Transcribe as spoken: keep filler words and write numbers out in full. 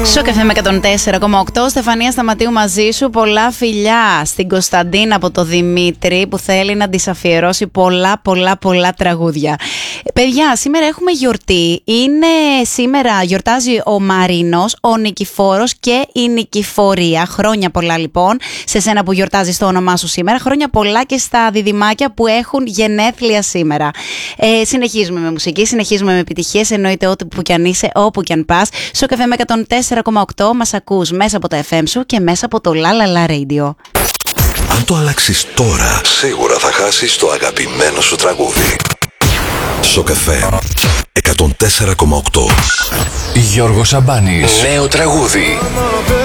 Σοκ εφ εμ εκατόν τέσσερα κόμμα οκτώ. Στεφανία Σταματίου μαζί σου. Πολλά φιλιά στην Κωνσταντίνα από το Δημήτρη που θέλει να της αφιερώσει πολλά πολλά πολλά τραγούδια. Παιδιά, σήμερα έχουμε γιορτή. Είναι σήμερα, γιορτάζει ο Μαρίνος, ο Νικηφόρος και η Νικηφορία. Χρόνια πολλά λοιπόν σε σένα που γιορτάζεις το όνομά σου σήμερα. Χρόνια πολλά και στα διδυμάκια που έχουν γενέθλια σήμερα. Ε, συνεχίζουμε με μουσική, συνεχίζουμε με επιτυχίες. Εννοείται ό,τι που κι αν είσαι, όπου κι αν πας. Σοκ εφ εμ εκατόν τέσσερα κόμμα οκτώ μας ακούς μέσα από το εφ εμ σου και μέσα από το La La La Radio. Αν το αλλάξεις τώρα, σίγουρα θα χάσεις το αγαπημένο σου τραγούδι. Σοκ εφ εμ εκατόν τέσσερα κόμμα οκτώ. Γιώργος Σαμπάνης. Νέο τραγούδι.